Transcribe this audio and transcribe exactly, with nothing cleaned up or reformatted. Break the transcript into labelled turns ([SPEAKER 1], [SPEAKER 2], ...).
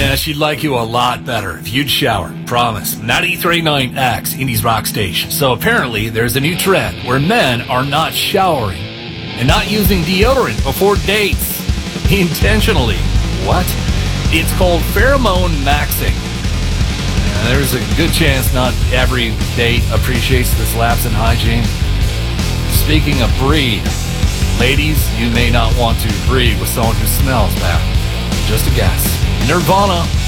[SPEAKER 1] Yeah, she'd like you a lot better if you'd shower. Promise. ninety-three point nine X, Indies Rock Station. So apparently there's a new trend where men are not showering and not using deodorant before dates. Intentionally. What? It's called pheromone maxing. Uh, there's a good chance not every date appreciates this lapse in hygiene. Speaking of breed, ladies, you may not want to breed with someone who smells bad. Just a guess. Nirvana